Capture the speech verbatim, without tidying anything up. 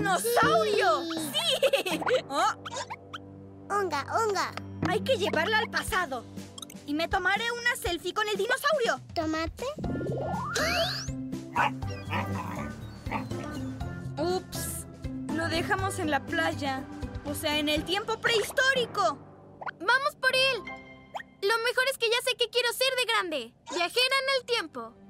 dinosaurio! ¡Sí! ¡Sí! Oh. Unga, unga. Hay que llevarla al pasado. Y me tomaré una selfie con el dinosaurio. ¿Tomate? Ups. Lo dejamos en la playa. O sea, en el tiempo prehistórico. ¡Vamos por él! Lo mejor es que ya sé qué quiero ser de grande. Viajera en el tiempo.